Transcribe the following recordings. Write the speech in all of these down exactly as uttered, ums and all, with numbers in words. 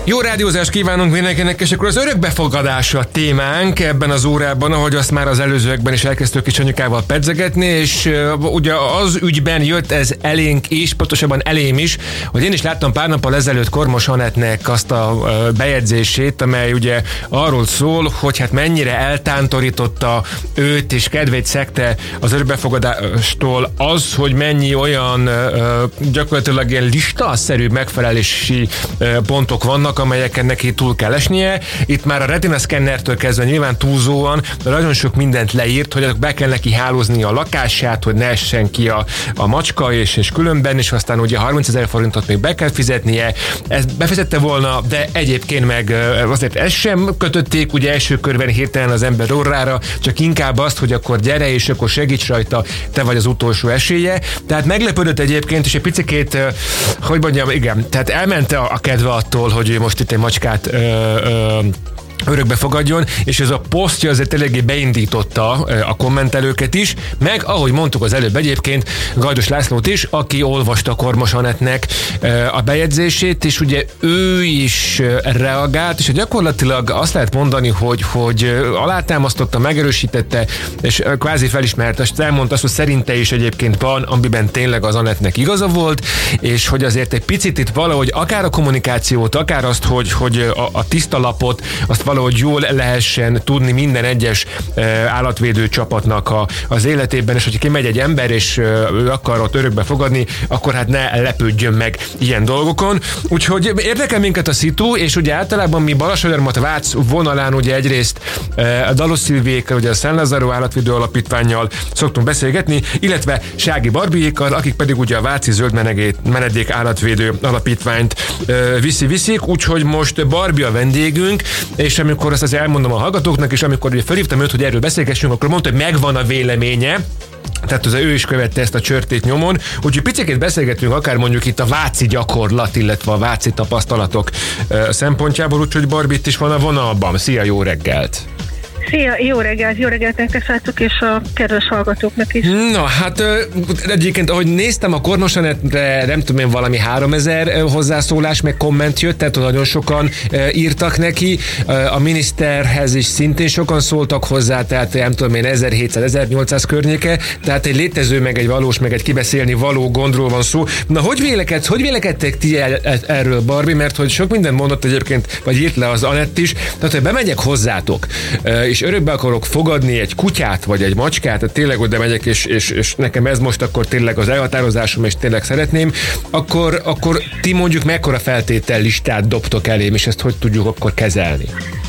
Jó rádiózást kívánunk mindenkinek, és akkor az örökbefogadás a témánk ebben az órában, ahogy azt már az előzőekben is elkezdtük kis anyukával pedzegetni, és uh, ugye az ügyben jött ez elénk is, pontosabban elém is, hogy én is láttam pár nappal ezelőtt Kormos Anettnek azt a uh, bejegyzését, amely ugye arról szól, hogy hát mennyire eltántorította őt és kedvét szegte az örökbefogadástól az, hogy mennyi olyan uh, gyakorlatilag ilyen listaszerű megfelelési uh, pontok vannak, amelyeken neki túl kell esnie. Itt már a retina szkennertől kezdve nyilván túlzóan, de nagyon sok mindent leírt, hogy be kell neki hálózni a lakását, hogy ne essen ki a, a macska, és, és különben, és aztán ugye harmincezer forintot még be kell fizetnie. Ezt befizette volna, de egyébként meg azért ezt sem kötötték, ugye első körben hirtelen az ember orrára, csak inkább azt, hogy akkor gyere, és akkor segíts rajta, te vagy az utolsó esélye. Tehát meglepődött egyébként, és egy picikét, hogy mondjam, igen, tehát elment a, a kedve attól, hogy most itt egy macskát ö, ö, örökbe fogadjon, és ez a posztja azért eléggé beindította a kommentelőket is, meg ahogy mondtuk az előbb egyébként Gajdos Lászlót is, aki olvasta Kormos Anettnek a bejegyzését, és ugye ő is reagált, és gyakorlatilag azt lehet mondani, hogy, hogy alátámasztotta, megerősítette, és kvázi felismerte, és elmondta azt, hogy szerinte is egyébként van, amiben tényleg az Anettnek igaza volt, és hogy azért egy picit itt valahogy akár a kommunikációt, akár azt, hogy, hogy a, a tiszta lapot, azt valahogy jól lehessen tudni minden egyes állatvédő csapatnak a, az életében, és hogyha kimegy egy ember, és ő akar ott örökbe fogadni, akkor hát ne lepődjön meg ilyen dolgokon. Úgyhogy érdekel minket a szitu, és ugye általában mi Balassagyarmat-Vác vonalán ugye egyrészt a Dalos Szilviékkal, ugye a Szent Lázáró Állatvédő Alapítvánnyal szoktunk beszélgetni, illetve Sági Barbiékkal, akik pedig ugye a Váci Zöld Menedék Állatvédő Alapítványt viszi-viszik, úgyhogy most Barbie a vendégünk, és amikor azt azért elmondom a hallgatóknak, és amikor ugye felhívtam őt, hogy erről beszélgessünk, akkor mondta, hogy megvan a véleménye, tehát az ő is követte ezt a csörtét nyomon, úgyhogy picikét beszélgetünk akár mondjuk itt a váci gyakorlat, illetve a váci tapasztalatok szempontjából, úgyhogy Barbie is van a vonalban. Szia, jó reggelt! Szia, jó reggelt, jó reggelt nektek, srácok, és a kedves hallgatóknak is. Na, hát egyébként, ahogy néztem a Kormos Anettre, nem tudom én, valami háromezer hozzászólás, meg komment jött, tehát nagyon sokan írtak neki, a miniszterhez is szintén sokan szóltak hozzá, tehát nem tudom én, ezerhétszáz-ezernyolcszáz környéke, tehát egy létező, meg egy valós, meg egy kibeszélni való gondról van szó. Na, hogy vélekedsz, hogy vélekedtek ti el, erről, Barbie, mert hogy sok mindent mondott egyébként, vagy írt le az Anett is, tehát hogy bemegyek hozzátok, és örökbe akarok fogadni egy kutyát, vagy egy macskát, tehát tényleg oda megyek, és, és, és nekem ez most akkor tényleg az elhatározásom, és tényleg szeretném, akkor, akkor ti mondjuk mekkora feltétellistát dobtok elém, és ezt hogy tudjuk akkor kezelni?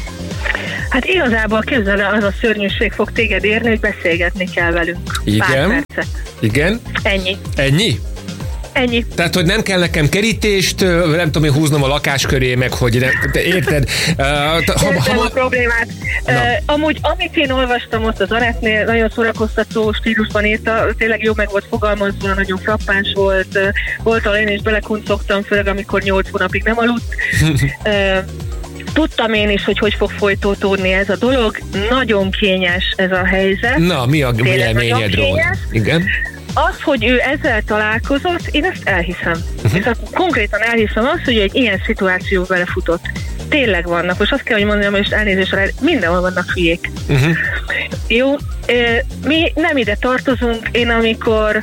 Hát igazából képzeld el, az a szörnyűség fog téged érni, hogy beszélgetni kell velünk. Igen. Igen. Ennyi. Ennyi? Ennyi. Tehát, hogy nem kell nekem kerítést, nem tudom én húznom a lakás köré, meg hogy nem, te érted? Uh, ha, ha, a problémát. Uh, amúgy, amit én olvastam ott az Anettnél, nagyon szórakoztató stílusban írta, tényleg jó meg volt fogalmazva, nagyon frappáns volt, uh, volt, ahol én is belekuncogtam, főleg amikor nyolc hónapig nem aludt. uh, Tudtam én is, hogy hogy fog folytatódni ez a dolog, nagyon kényes ez a helyzet. Na, mi a véleményed róla? Igen. Az, hogy ő ezzel találkozott, én ezt elhiszem. Uh-huh. És konkrétan elhiszem azt, hogy egy ilyen szituációba belefutott. Tényleg vannak. Most azt kell, hogy mondjam, és elnézésre, mindenhol vannak hülyék. Uh-huh. Jó, mi nem ide tartozunk. Én amikor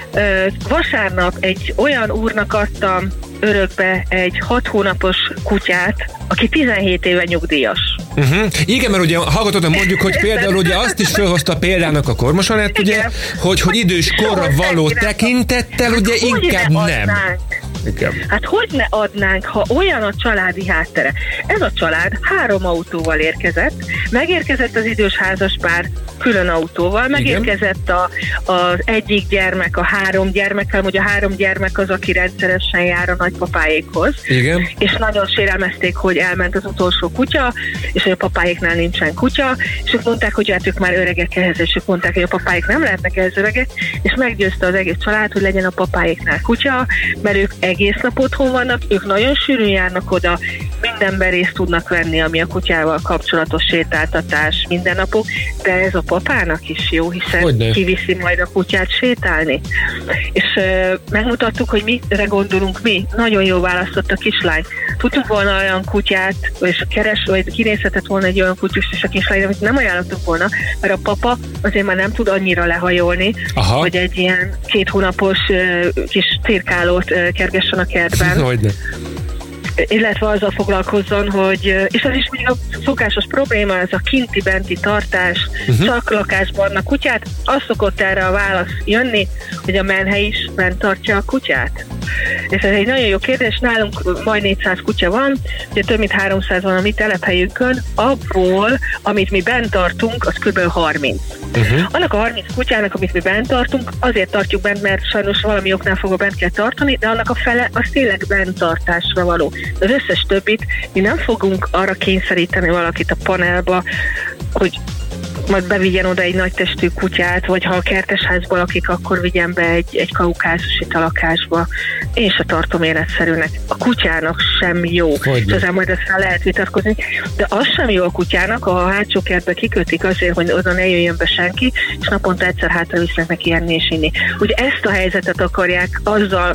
vasárnap egy olyan úrnak adtam örökbe egy hat hónapos kutyát, aki tizenhét éve nyugdíjas. Uh-huh. Igen, mert ugye hallgatóan mondjuk, hogy például ugye azt is felhozta példának a Kormos Anett, ugye, hogy, hogy idős korra való tekintettel, ugye hát inkább nem. Igen. Hát hogy ne adnánk, ha olyan a családi háttere? Ez a család három autóval érkezett, megérkezett az idős házaspár külön autóval, megérkezett a, az egyik gyermek a három gyermekkel, hogy a három gyermek az, aki rendszeresen jár a nagypapáékhoz. Igen. És nagyon sérelmezték, hogy elment az utolsó kutya, és hogy a papáéknál nincsen kutya, és ők mondták, hogy hát ők már öregek ehhez, és ők mondták, hogy a papáik nem lehetnek ehhez öregek, és meggyőzte az egész család, hogy legyen a papáéknál kutya, mert ők egész nap otthon vannak, ők nagyon sűrűn járnak oda, mindenben részt tudnak venni, ami a kutyával kapcsolatos sétáltatás mindennapok, de ez a papának is jó, hiszen Hogyne. kiviszi majd a kutyát sétálni. És uh, megmutattuk, hogy mire gondolunk mi. Nagyon jó választott a kislány. Tudtuk volna olyan kutyát, és keres, vagy kinézhetett volna egy olyan kutyus és a kislány, amit nem ajánlottuk volna, mert a papa azért már nem tud annyira lehajolni, Aha. hogy egy ilyen két hónapos uh, kis cirkálót uh, kergessen a kertben. Hogyne. Illetve azzal foglalkozzon, hogy, és az is még a szokásos probléma, ez a kinti-benti tartás, uh-huh. csak lakásban a kutyát, az szokott erre a válasz jönni, hogy a menhely is bent tartja a kutyát. És ez egy nagyon jó kérdés, nálunk majd négyszáz kutya van, ugye több mint háromszáz van a mi telephelyünkön, abból, amit mi bent tartunk, az kb. harminc. Uh-huh. Annak a harminc kutyának, amit mi bent tartunk, azért tartjuk bent, mert sajnos valami oknál fogva bent kell tartani, de annak a fele az tényleg bent tartásra való. Az összes többit mi nem fogunk arra kényszeríteni valakit a panelba, hogy majd bevigyen oda egy nagy testű kutyát, vagy ha a kertesházból lakik, akkor vigyen be egy, egy kaukázusi lakásba. Én se tartom életszerűnek. A kutyának sem jó. Hogy és ezzel majd ezt lehet vitatkozni. De az sem jó a kutyának, ha a hátsó kertbe kikötik azért, hogy oda ne jöjjön be senki, és naponta egyszer hátra visznek neki enni és inni. Ugye ezt a helyzetet akarják azzal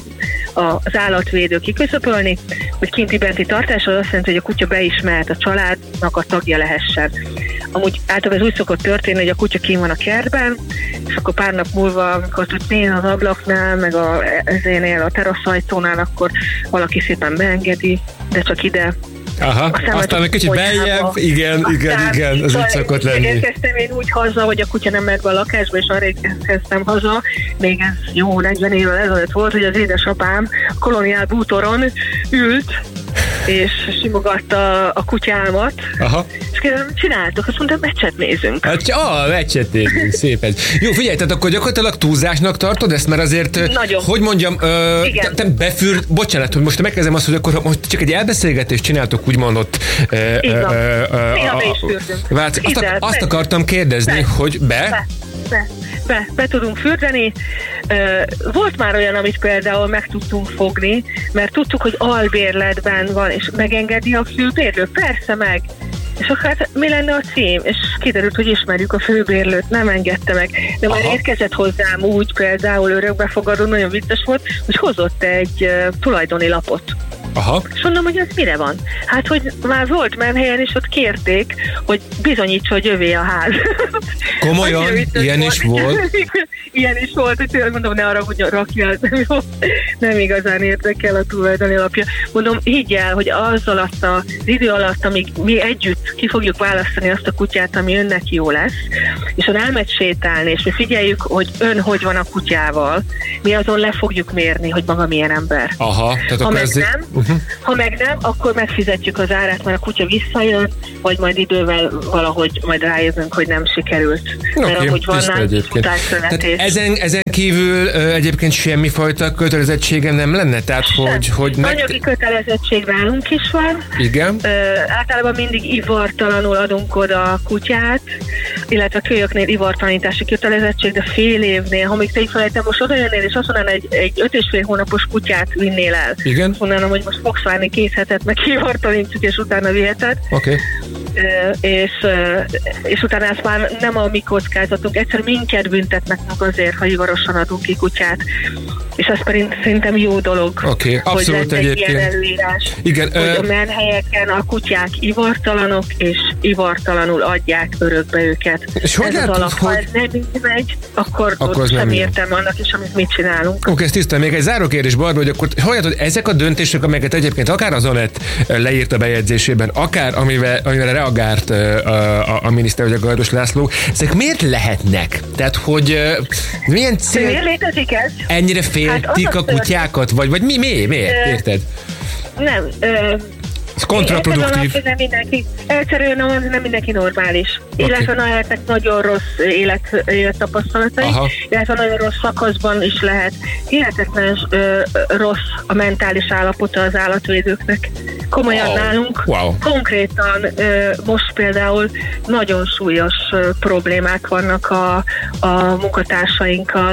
az állatvédő kiköszöpölni, hogy kinti-benti tartás az azt jelenti, hogy a kutya be is mehet a családnak a tagja lehessen. Amúgy általában ez úgy szokott történni, hogy a kutya kín van a kertben, és akkor pár nap múlva, amikor tud nézni az ablaknál, meg a, ezénél a teraszajtónál, akkor valaki szépen beengedi, de csak ide. Aha, aztán, aztán egy kicsit beljebb, igen, igen, igen, ez úgy szokott lenni. Érkeztem én úgy haza, hogy a kutya nem ment be a lakásba, és arra érkeztem haza, még ez jó negyven évvel ezelőtt volt, hogy az édesapám a koloniál bútoron ült, és simogatta a kutyámat. Aha. És kérdezem, csináltok? Azt mondtam, meccset nézünk. Hát, ah, meccset nézünk, szépen. Jó, figyelj, tehát akkor gyakorlatilag túlzásnak tartod ezt, mert azért, Nagyon. hogy mondjam, ö, te, te befűr, bocsánat, hogy most megkezdem azt, hogy akkor most csak egy elbeszélgetést csináltok, úgymond ott. Azt, azt akartam kérdezni, be. hogy be? Be. Be. Be, be tudunk fürdeni. Volt már olyan, amit például meg tudtunk fogni, mert tudtuk, hogy albérletben van, és megengedi a főbérlő. Persze meg. És akkor hát mi lenne a cím? És kiderült, hogy ismerjük a főbérlőt, nem engedte meg. De már érkezett hozzám úgy, például örökbefogadó, nagyon vicces volt, hogy hozott egy uh, tulajdoni lapot. Aha. És mondom, hogy ez mire van? Hát, hogy már volt menhelyen, és ott kérték, hogy bizonyítsa, hogy övé a ház. Komolyan? Ilyen volt. is volt? Ilyen is volt, hogy tényleg mondom, ne arra, hogy rakjál, nem, nem igazán érdekel a tulajdoni lapja. Mondom, higgy el, hogy az alatt az idő alatt, amíg mi együtt ki fogjuk választani azt a kutyát, ami önnek jó lesz, és ön elmegy sétálni, és mi figyeljük, hogy ön hogy van a kutyával, mi azon le fogjuk mérni, hogy maga milyen ember. Aha, tehát ha, meg ez... nem, uh-huh. ha meg nem, akkor megfizetjük az árát, mert a kutya visszajön, vagy majd idővel valahogy majd rájövünk, hogy nem sikerült. Okay, mert ahogy van tehát ezen, ezen kívül uh, egyébként semmifajta kötelezettségem nem lenne? Tehát, hogy, hogy meg... Anyagi kötelezettség nálunk is van. Igen. Uh, általában mindig ivartalanul adunk oda a kutyát, illetve a kölyöknél ivartalanítási kötelezettség, de fél évnél, ha még te felejtem, most oda jönnél, és azt mondaná, egy, egy öt és fél hónapos kutyát vinnél el. Igen. Azt mondanám, hogy most fogsz várni két hetet, meg ivartalanítjuk, és utána viheted. Oké. Okay. Uh, és, uh, és utána ezt már nem a mi kockázatunk, egyszer minket büntetnek meg azért, ha ivarosan adunk ki kutyát. És ez pedig szerintem jó dolog, okay, hogy lesz egy ilyen előírás, igen, hogy uh, a menhelyeken a kutyák ivartalanok, és ivartalanul adják örökbe őket. És hogy ez látod, az alap, hogy... ha ez nem így megy, akkor, akkor ott sem értem annak is, amit mit csinálunk. Oké, okay, ezt tisztán. Még egy záró kérdés, Barbara, hogy akkor hogy látod, ezek a döntések, amelyeket egyébként akár az Anett leírt a bejegyzésében, akár amivel, amivel reagált a, a, a miniszter, vagy a Gajdos László, ezek miért lehetnek? Tehát, hogy milyen cél... Miért létezik ez? Ennyire féltik hát a kutyákat? Vagy, vagy mi, mi, miért? Érted? Nem. Ö, ez kontraproduktív. Nem mindenki, egyszerűen nem, nem mindenki normális. Okay. Illetve lehetnek nagyon rossz élet, élettapasztalatai, illetve nagyon rossz szakaszban is lehet. Hihetetlen ö, rossz a mentális állapota az állatvédőknek. Komolyan wow. nálunk. Wow. Konkrétan ö, most például nagyon súlyos ö, problémák vannak a, a munkatársainkkal.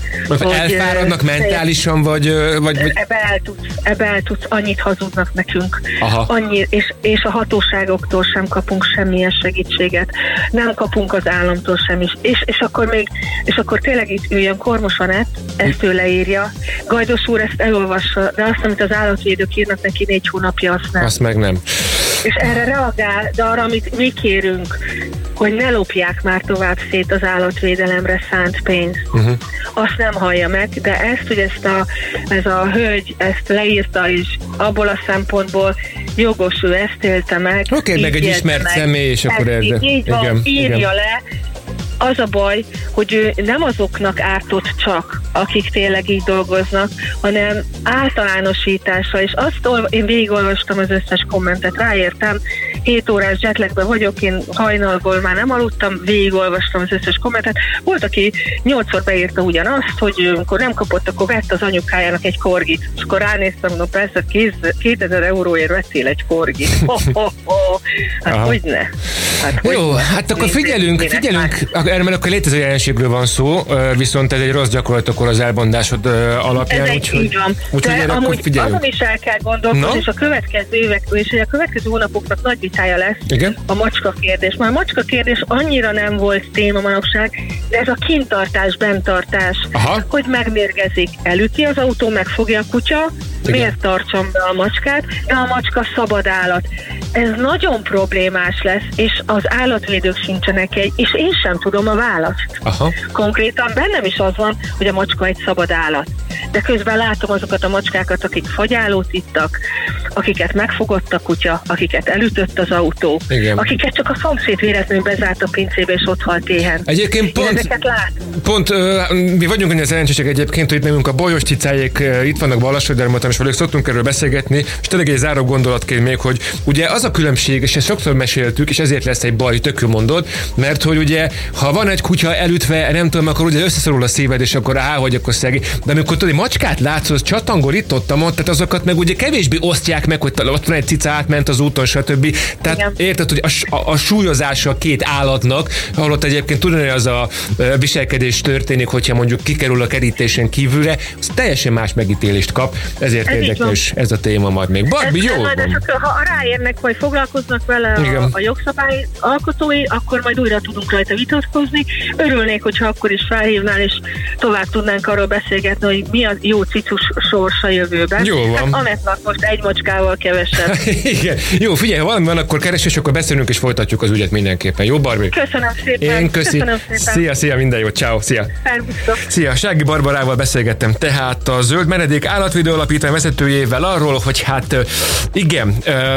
Hogy elfáradnak mentálisan, vagy, vagy, vagy... Ebbe el tudsz, ebbe el tudsz, annyit hazudnak nekünk. Aha. Annyi, és, és a hatóságoktól sem kapunk semmilyen segítséget. Nem kapunk az államtól sem is. És, és akkor még, és akkor tényleg itt üljön Kormos Anett, ezt ő leírja. Gajdos úr ezt elolvassa, de azt, amit az állatvédők írnak neki négy hónapja, azt nem. Azt meg nem. És erre reagál, de arra, amit mi kérünk, hogy ne lopják már tovább szét az állatvédelemre szánt pénzt. Uh-huh. Azt nem hallja meg, de ezt, hogy ezt a, ez a hölgy ezt leírta, és abból a szempontból jogos, ő ezt élte meg. Oké, okay, meg egy ismert meg. Személy, és akkor ez... Így, így van, igen, írja igen. le. Az a baj, hogy ő nem azoknak ártott csak, akik tényleg így dolgoznak, hanem általánosítása, és azt én végigolvastam az összes kommentet, ráértem, hét órás jetlagben vagyok, én hajnalból már nem aludtam, végigolvastam az összes kommentet. Volt, aki nyolcszor beírta ugyanazt, hogy amikor nem kapott, akkor vett az anyukájának egy korgit. És akkor ránéztem, no persze, kétezer euróért vettél egy korgit. Oh, oh, oh. Hát aha. hogy ne? Hát, hogy jó, ne? hát akkor figyelünk, figyelünk, erre mert akkor létező jelenségről van szó, viszont ez egy rossz gyakorlat akkor az elmondásod alapján. Ez úgyhogy, így van. Úgyhogy de amúgy azon is el kell gondolkozni, no? És a következő évekről, és a következő hónapoknak nagy vitája lesz. Igen? A macska kérdés. Már a macska kérdés annyira nem volt téma manapság, de ez a kintartás, bentartás, aha. hogy megmérgezik, elüti az autó, megfogja a kutya, igen. Miért tartsam be a macskát, de a macska szabad állat. Ez nagyon problémás lesz, és az állatvédők sincsenek egy, és én sem tudom a választ. Aha. Konkrétan bennem is az van, hogy a macska egy szabad állat. De közben látom azokat a macskákat, akik fagyálót ittak, akiket megfogott a kutya, akiket elütött az autó, igen. akiket csak a szomszéd véletlenül bezárt a pincébe, és ott halt éhen. Egyébként pont, pont uh, mi vagyunk olyan szerencsések egyébként, hogy itt nekünk a bolyos cicájék uh, itt vannak Ballasvölgyben, és velük szoktunk erről beszélgetni, és tényleg egy záró gondolatként még, hogy ugye az a különbség, és ezt sokszor meséltük, és ezért lesz egy baj, hogy tök mondod, mert hogy ugye, ha van egy kutya elütve, nem tudom, akkor ugye összeszorul a szíved, és akkor á, hogy akkor szegény. De amikor tudod, egy macskát látsz, az csatangol itt ott, tehát azokat meg ugye kevésbé osztják meg, hogy ott van egy cica, átment az úton, stb. Tehát igen. Érted, hogy a, a, a súlyozása a két állatnak, ahol ott egyébként tudod, hogy az a viselkedés történik, hogyha mondjuk kikerül a kerítésen kívülre, az teljesen más megítélést kap, ezért ez érdekes ez a téma majd még. Barbie, jó van. Csak, ha ráérnek, vagy foglalkoznak vele a, a jogszabály alkotói, akkor majd újra tudunk rajta vitatkozni. Örülnék, hogyha akkor is felhívnál, és tovább tudnánk arról beszélgetni, hogy mi a jó cicus sorsa jövőben. Jó van. Hát Anettnak most egy macskával kevesebb. Igen. Jó, figyelj, ha valami van, akkor keres, és akkor beszélünk, és folytatjuk az ügyet mindenképpen. Jó, Barbie? Köszönöm szépen. Én köszi. Köszönöm szépen. Szia, szia, minden jót. Ciao, szia. Szervusztok. Szia, Sági Barbarával beszélgettem tehát a Zöld Menedék Állatvédő Alapítvány vezetőjével arról, hogy hát igen,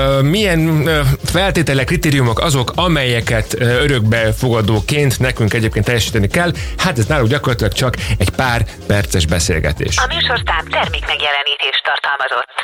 milyen feltételek, kritériumok azok, amelyeket örökbefogadóként nekünk egyébként teljesíteni kell. Hát ez náluk gyakorlatilag csak egy pár perces beszélgetés. A műsorszám termék megjelenítést tartalmazott.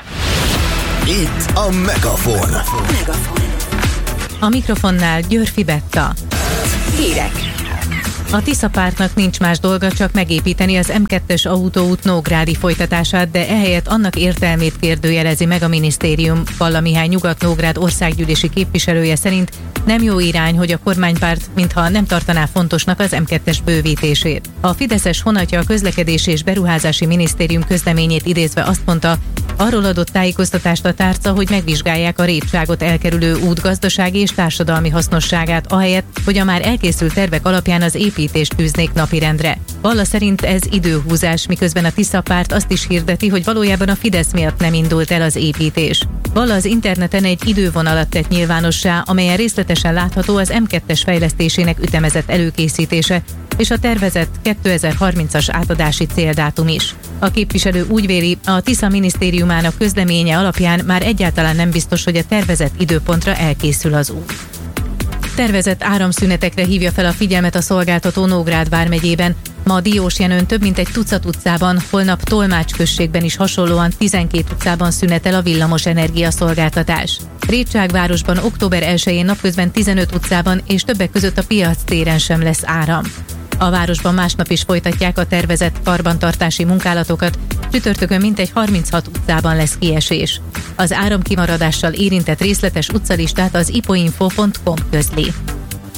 Itt a Megafon. Megafon. A mikrofonnál Györfi Betta. Hírek. A Tisza pártnak nincs más dolga, csak megépíteni az em kettes autóút nógrádi folytatását, de ehelyett annak értelmét kérdőjelezi meg a minisztérium. Balla Mihály Nyugat-Nógrád országgyűlési képviselője szerint nem jó irány, hogy a kormánypárt mintha nem tartaná fontosnak az em kettes bővítését. A fideszes honatja a Közlekedési és Beruházási Minisztérium közleményét idézve azt mondta, arról adott tájékoztatást a tárca, hogy megvizsgálják a répságot elkerülő út gazdasági és társadalmi hasznosságát, ahelyett, hogy a már elkészült tervek alapján az építést tűznék napirendre. Balla szerint ez időhúzás, miközben a Tisza párt azt is hirdeti, hogy valójában a Fidesz miatt nem indult el az építés. Balla az interneten egy idővonalat tett nyilvánossá, amelyen részletesen látható az em kettes fejlesztésének ütemezett előkészítése, és a tervezett kétezer-harmincas átadási céldátum is. A képviselő úgy véli, a Tisza minisztériumának közleménye alapján már egyáltalán nem biztos, hogy a tervezett időpontra elkészül az út. Tervezett áramszünetekre hívja fel a figyelmet a szolgáltató Nógrád vármegyében. Ma Diósjenőn több mint egy tucat utcában, holnap Tolmács községben is hasonlóan tizenkét utcában szünetel a villamos energiaszolgáltatás. Rétságvárosban október elsején napközben tizenöt utcában és többek között a Piac téren sem lesz áram. A városban másnap is folytatják a tervezett karbantartási munkálatokat, csütörtökön mintegy harminchat utcában lesz kiesés. Az áramkimaradással érintett részletes utcalistát az ipoinfo pont com közli.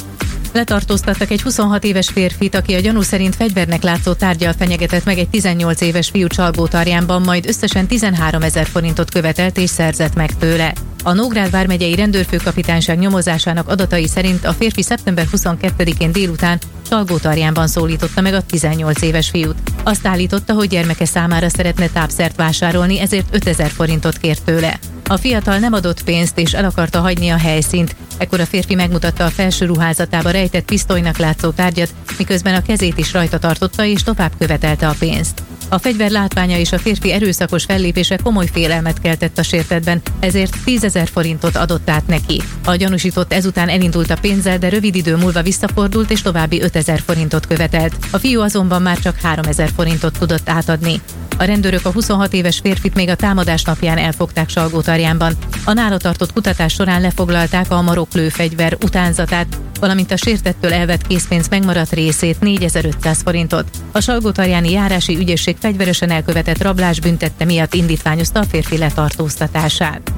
Letartóztattak egy huszonhat éves férfit, aki a gyanú szerint fegyvernek látszó tárggyal fenyegetett meg egy tizennyolc éves fiú Csalgótarjánban, majd összesen tizenháromezer forintot követelt és szerzett meg tőle. A Nógrád vármegyei rendőrfőkapitányság nyomozásának adatai szerint a férfi szeptember huszonkettedikén délután Csalgótarjánban szólította meg a tizennyolc éves fiút. Azt állította, hogy gyermeke számára szeretne tápszert vásárolni, ezért ötezer forintot kért tőle. A fiatal nem adott pénzt és el akarta hagyni a helyszínt. Ekkor a férfi megmutatta a felső ruházatába rejtett pisztolynak látszó tárgyat, miközben a kezét is rajta tartotta és tovább követelte a pénzt. A fegyver látványa és a férfi erőszakos fellépése komoly félelmet keltett a sértettben, ezért tízezer forintot adott át neki. A gyanúsított ezután elindult a pénzzel, de rövid idő múlva visszafordult és további ötezer forintot követelt. A fiú azonban már csak háromezer forintot tudott átadni. A rendőrök a huszonhat éves férfit még a támadás napján elfogták Salgótarjánban. A nála tartott kutatás során lefoglalták a maroklőfegyver utánzatát, valamint a sértettől elvett készpénz megmaradt részét, négyezer-ötszáz forintot. A Salgótarjáni járási ügyészség fegyveresen elkövetett rablás büntette miatt indítványozta a férfi letartóztatását.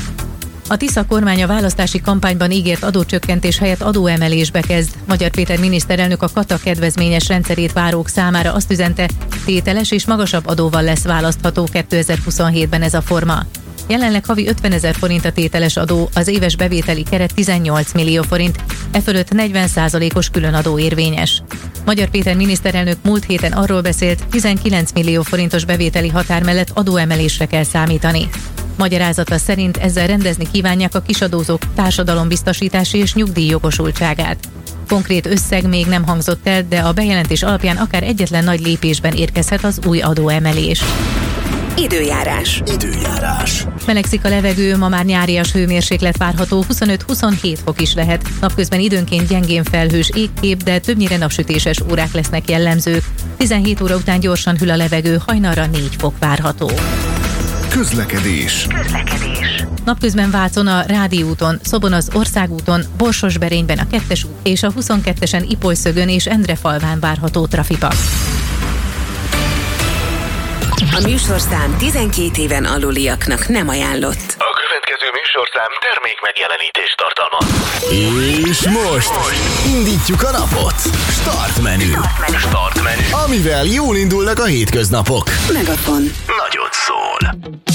A Tisza kormány a választási kampányban ígért adócsökkentés helyett adóemelésbe kezd. Magyar Péter miniszterelnök a kata kedvezményes rendszerét várók számára azt üzente, tételes és magasabb adóval lesz választható kétezer-huszonhétben ez a forma. Jelenleg havi ötvenezer forint a tételes adó, az éves bevételi keret tizennyolc millió forint, e fölött negyven százalékos különadó érvényes. Magyar Péter miniszterelnök múlt héten arról beszélt, tizenkilenc millió forintos bevételi határ mellett adóemelésre kell számítani. Magyarázata szerint ezzel rendezni kívánják a kisadózók társadalombiztosítási és nyugdíjjogosultságát. Konkrét összeg még nem hangzott el, de a bejelentés alapján akár egyetlen nagy lépésben érkezhet az új adóemelés. Időjárás. Időjárás. Melegszik a levegő, ma már nyárias hőmérséklet várható, huszonöt-huszonhét fok is lehet. Napközben időnként gyengén felhős égkép, de többnyire napsütéses órák lesznek jellemzők. tizenhét óra után gyorsan hűl a levegő, hajnalra négy fok várható. Közlekedés. Közlekedés. Napközben Vácon a Rádi úton, Szobon az Országúton, Borsosberényben a kettes út és a huszonkettesen Ipolyszögön és Endrefalván várható trafika. A műsorszám tizenkét éven aluliaknak nem ajánlott. A következő műsorszám termék megjelenítést tartalmaz. És most indítjuk a napot. Start menü. Start menü. Amivel jól indulnak a hétköznapok. Megafon. Nagyot szól.